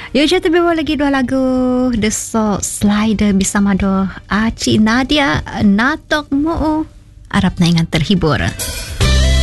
Ya, jatuh bawa lagi dua lagu The Soul Slider bersama Cik Nadia Natok Mo. Harap na ingat terhibur.